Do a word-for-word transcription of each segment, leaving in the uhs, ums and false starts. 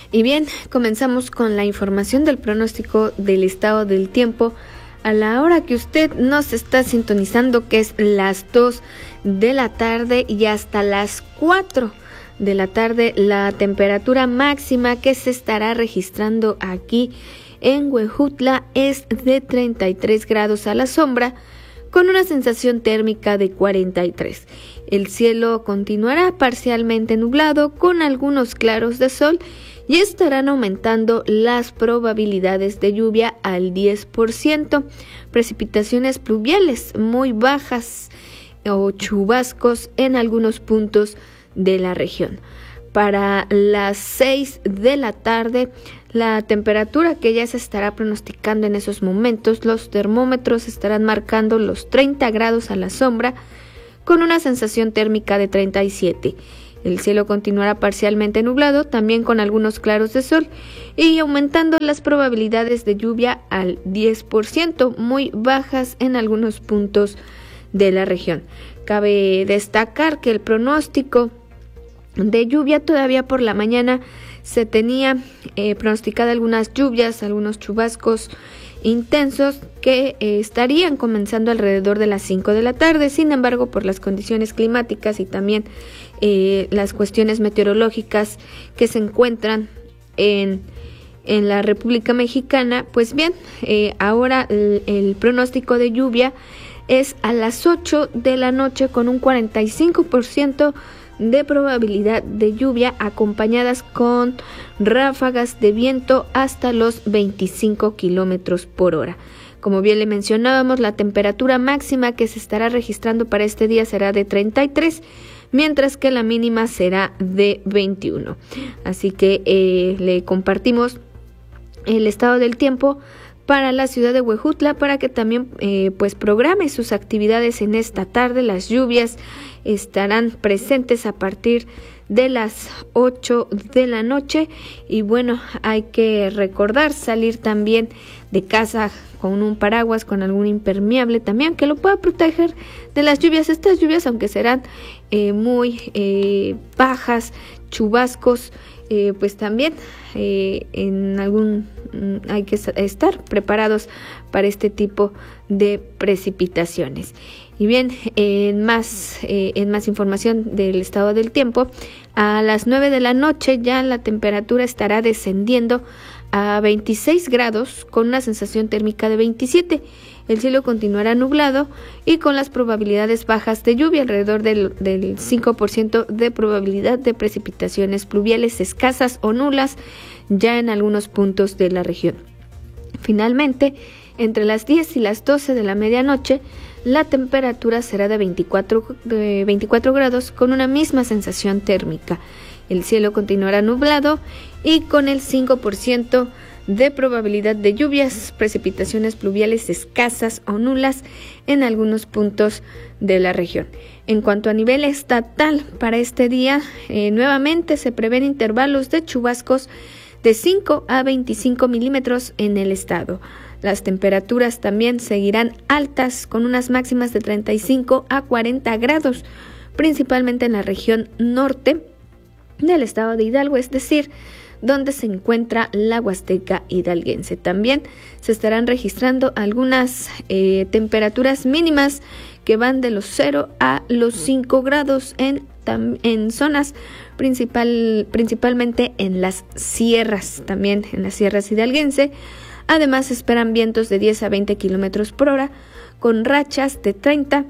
Y bien, comenzamos con la información del pronóstico del estado del tiempo a la hora que usted nos está sintonizando, que es las dos de la tarde y hasta las cuatro de la tarde. La temperatura máxima que se estará registrando aquí en Huejutla es de treinta y tres grados a la sombra, con una sensación térmica de cuarenta y tres. El cielo continuará parcialmente nublado con algunos claros de sol y estarán aumentando las probabilidades de lluvia al diez por ciento. Precipitaciones pluviales muy bajas o chubascos en algunos puntos de la región. Para las seis de la tarde, la temperatura que ya se estará pronosticando en esos momentos, los termómetros estarán marcando los treinta grados a la sombra con una sensación térmica de treinta y siete. El cielo continuará parcialmente nublado, también con algunos claros de sol y aumentando las probabilidades de lluvia al diez por ciento, muy bajas en algunos puntos de la región. Cabe destacar que el pronóstico de lluvia todavía por la mañana se tenía eh, pronosticada algunas lluvias, algunos chubascos intensos que eh, estarían comenzando alrededor de las cinco de la tarde. Sin embargo, por las condiciones climáticas y también eh, las cuestiones meteorológicas que se encuentran en, en la República Mexicana, pues bien, eh, ahora el, el pronóstico de lluvia es a las ocho de la noche con un cuarenta y cinco por ciento de probabilidad de lluvia, acompañadas con ráfagas de viento hasta los veinticinco kilómetros por hora. Como bien le mencionábamos, la temperatura máxima que se estará registrando para este día será de treinta y tres, mientras que la mínima será de veintiuno. Así que eh, le compartimos el estado del tiempo para la ciudad de Huejutla para que también eh, pues programe sus actividades en esta tarde. Las lluvias estarán presentes a partir de las ocho de la noche y bueno, hay que recordar salir también de casa con un paraguas, con algún impermeable también que lo pueda proteger de las lluvias. Estas lluvias, aunque serán eh, muy eh, bajas, chubascos, eh, pues también eh, en algún hay que estar preparados para este tipo de precipitaciones. Y bien, en más, eh, en más información del estado del tiempo, a las nueve de la noche ya la temperatura estará descendiendo a veintiséis grados con una sensación térmica de veintisiete. El cielo continuará nublado y con las probabilidades bajas de lluvia, alrededor del, del cinco por ciento de probabilidad de precipitaciones pluviales escasas o nulas ya en algunos puntos de la región. Finalmente, entre las diez y las doce de la medianoche, la temperatura será de veinticuatro, de veinticuatro grados con una misma sensación térmica. El cielo continuará nublado y con el cinco por ciento de probabilidad de lluvias, precipitaciones pluviales escasas o nulas en algunos puntos de la región. En cuanto a nivel estatal, para este día eh, nuevamente se prevén intervalos de chubascos de cinco a veinticinco milímetros en el estado. Las temperaturas también seguirán altas con unas máximas de treinta y cinco a cuarenta grados, principalmente en la región norte del estado de Hidalgo, es decir, donde se encuentra la Huasteca hidalguense. También se estarán registrando algunas eh, temperaturas mínimas que van de los cero a los cinco grados en, en zonas principal, principalmente en las sierras, también en las sierras hidalguense. Además, se esperan vientos de diez a veinte kilómetros por hora, con rachas de treinta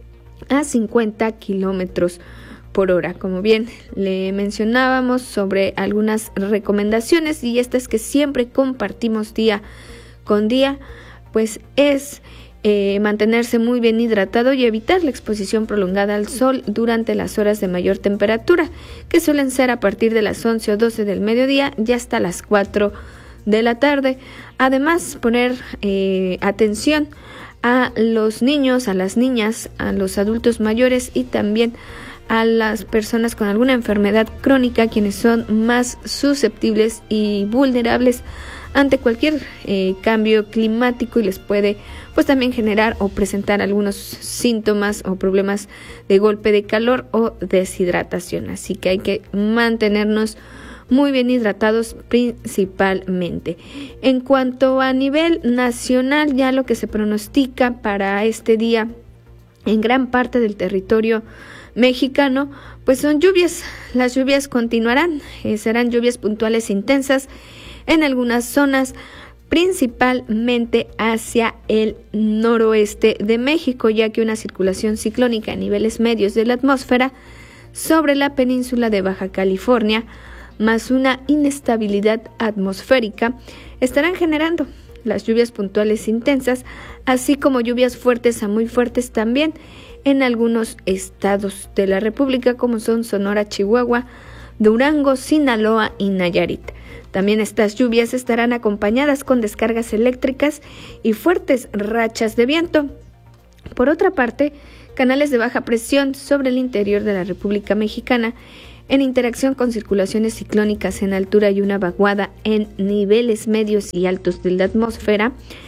a cincuenta kilómetros por hora. Como bien le mencionábamos sobre algunas recomendaciones, y estas que siempre compartimos día con día, pues es eh, mantenerse muy bien hidratado y evitar la exposición prolongada al sol durante las horas de mayor temperatura, que suelen ser a partir de las once o doce del mediodía y hasta las cuatro de la tarde. Además, poner eh, atención a los niños, a las niñas, a los adultos mayores y también a las personas con alguna enfermedad crónica, quienes son más susceptibles y vulnerables ante cualquier eh, cambio climático y les puede pues también generar o presentar algunos síntomas o problemas de golpe de calor o deshidratación. Así que hay que mantenernos muy bien hidratados principalmente. En cuanto a nivel nacional, ya lo que se pronostica para este día en gran parte del territorio mexicano, pues son lluvias. Las lluvias continuarán, eh, serán lluvias puntuales intensas en algunas zonas, principalmente hacia el noroeste de México, ya que una circulación ciclónica a niveles medios de la atmósfera sobre la península de Baja California, más una inestabilidad atmosférica, estarán generando las lluvias puntuales intensas, así como lluvias fuertes a muy fuertes también en algunos estados de la República, como son Sonora, Chihuahua, Durango, Sinaloa y Nayarit. También estas lluvias estarán acompañadas con descargas eléctricas y fuertes rachas de viento. Por otra parte, canales de baja presión sobre el interior de la República Mexicana, en interacción con circulaciones ciclónicas en altura y una vaguada en niveles medios y altos de la atmósfera,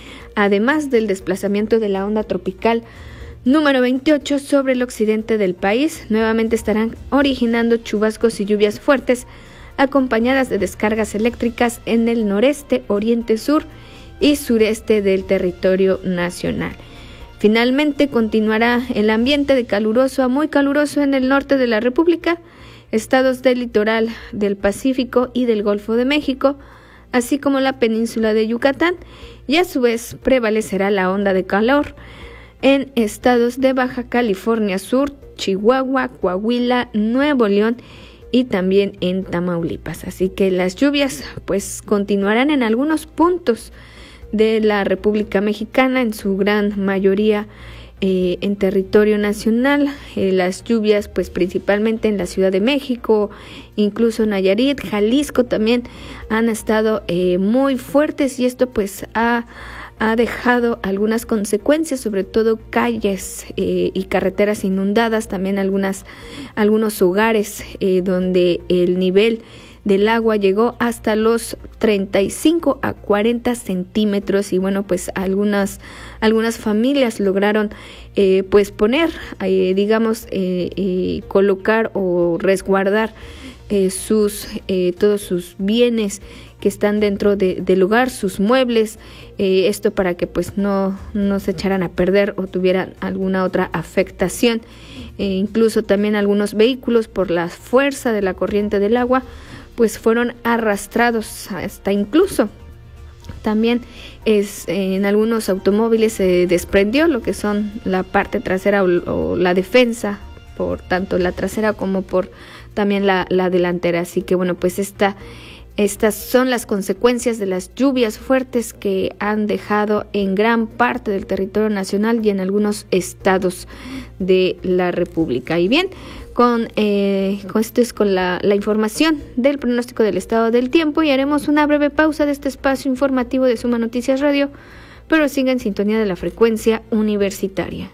además del desplazamiento de la onda tropical número veintiocho sobre el occidente del país, nuevamente estarán originando chubascos y lluvias fuertes, acompañadas de descargas eléctricas en el noreste, oriente, sur y sureste del territorio nacional. Finalmente, continuará el ambiente de caluroso a muy caluroso en el norte de la República, estados del litoral del Pacífico y del Golfo de México, así como la península de Yucatán, y a su vez prevalecerá la onda de calor en estados de Baja California Sur, Chihuahua, Coahuila, Nuevo León y también en Tamaulipas. Así que las lluvias pues continuarán en algunos puntos de la República Mexicana, en su gran mayoría eh, en territorio nacional. Eh, las lluvias pues principalmente en la Ciudad de México, incluso Nayarit, Jalisco también han estado eh, muy fuertes, y esto pues ha ha dejado algunas consecuencias, sobre todo calles eh, y carreteras inundadas, también algunas algunos hogares eh, donde el nivel del agua llegó hasta los treinta y cinco a cuarenta centímetros, y bueno, pues algunas algunas familias lograron eh, pues poner, eh, digamos, eh, eh, colocar o resguardar eh, sus eh, todos sus bienes que están dentro de, del lugar, sus muebles, eh, esto para que pues no, no se echaran a perder o tuvieran alguna otra afectación. Eh, incluso también algunos vehículos, por la fuerza de la corriente del agua, pues fueron arrastrados, hasta incluso también es eh, en algunos automóviles se desprendió lo que son la parte trasera o, o la defensa, por tanto la trasera como por también la, la delantera. Así que bueno, pues esta Estas son las consecuencias de las lluvias fuertes que han dejado en gran parte del territorio nacional y en algunos estados de la República. Y bien, con, eh, con esto es con la, la información del pronóstico del estado del tiempo, y haremos una breve pausa de este espacio informativo de Suma Noticias Radio, pero siga en sintonía de la frecuencia universitaria.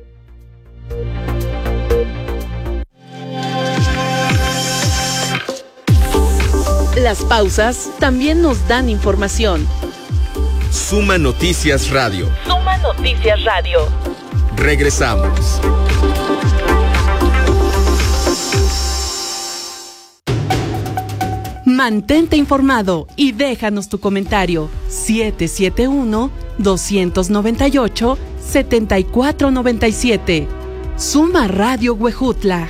Las pausas también nos dan información. Suma Noticias Radio. Suma Noticias Radio. Regresamos. Mantente informado y déjanos tu comentario. siete siete uno, dos nueve ocho, siete cuatro nueve siete. Suma Radio Huejutla.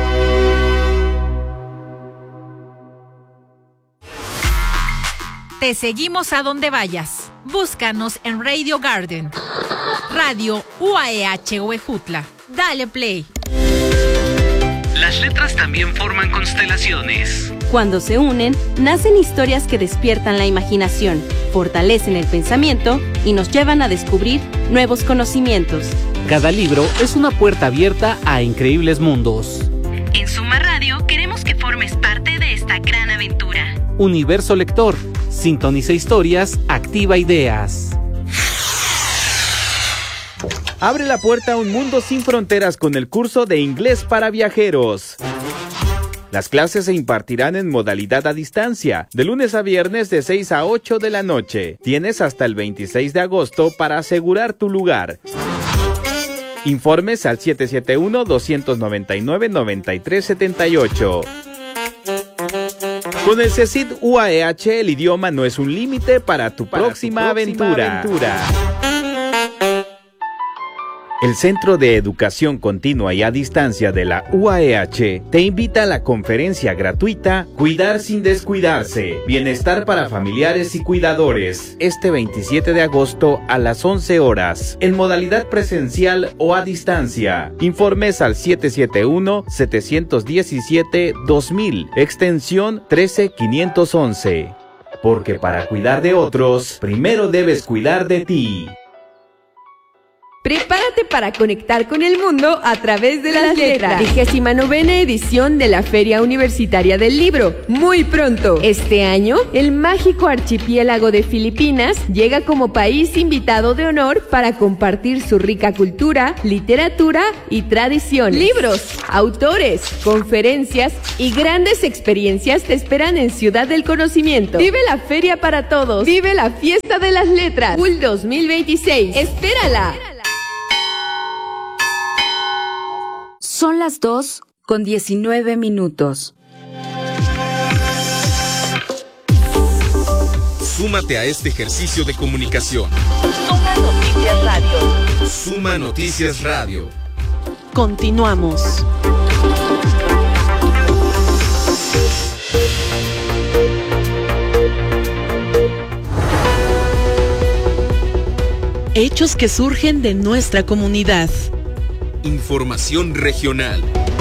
Te seguimos a donde vayas. Búscanos en Radio Garden. Radio U A E H Huejutla. Dale play. Las letras también forman constelaciones. Cuando se unen, nacen historias que despiertan la imaginación, fortalecen el pensamiento y nos llevan a descubrir nuevos conocimientos. Cada libro es una puerta abierta a increíbles mundos. En Suma Radio queremos que formes parte de esta gran aventura. Universo Lector. Sintoniza historias, activa ideas. Abre la puerta a un mundo sin fronteras con el curso de inglés para viajeros. Las clases se impartirán en modalidad a distancia, de lunes a viernes de seis a ocho de la noche. Tienes hasta el veintiséis de agosto para asegurar tu lugar. Informes al siete siete uno, dos nueve nueve, nueve tres siete ocho. Con el CECIT U A E H, el idioma no es un límite para tu para próxima, próxima aventura. aventura. El Centro de Educación Continua y a Distancia de la U A E H te invita a la conferencia gratuita Cuidar sin descuidarse, Bienestar para familiares y cuidadores, este veintisiete de agosto a las once horas, en modalidad presencial o a distancia. Informes al siete siete uno, siete uno siete, dos mil, extensión trece quinientos once. Porque para cuidar de otros, primero debes cuidar de ti. Prepárate para conectar con el mundo a través de las letras. Vigésima novena edición de la Feria Universitaria del Libro. Muy pronto. Este año, el mágico archipiélago de Filipinas llega como país invitado de honor para compartir su rica cultura, literatura y tradiciones. Libros, autores, conferencias y grandes experiencias te esperan en Ciudad del Conocimiento. Vive la feria para todos. Vive la fiesta de las letras. U L dos mil veintiséis. ¡Espérala! Son las dos con diecinueve minutos. Súmate a este ejercicio de comunicación. Suma Noticias Radio. Suma Noticias Radio. Continuamos. Hechos que surgen de nuestra comunidad. Información regional.